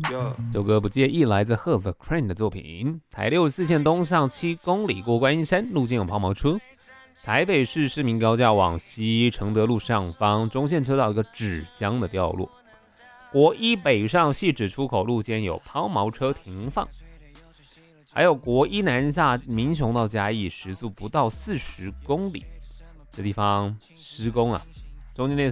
这首歌不介意来自 Heath Crane 的作品。台64线东上7公里过观音山，路肩有抛锚车。台北市市民高架往西，承德路上方中线车道有一个纸箱的掉落。国一北上汐止出口路肩有抛锚车停放。还有国一南下民雄到嘉义，时速不到40公里，这地方施工啊，中间那